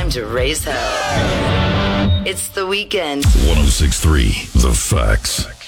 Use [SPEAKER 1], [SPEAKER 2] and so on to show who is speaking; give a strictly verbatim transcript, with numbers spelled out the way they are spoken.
[SPEAKER 1] time to raise hell. It's The Weeknd.
[SPEAKER 2] one oh six point three The Facts.